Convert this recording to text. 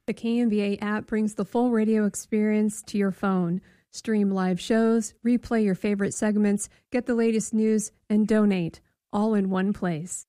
The KMBA app brings the full radio experience to your phone. Stream live shows, replay your favorite segments, get the latest news, and donate, all in one place.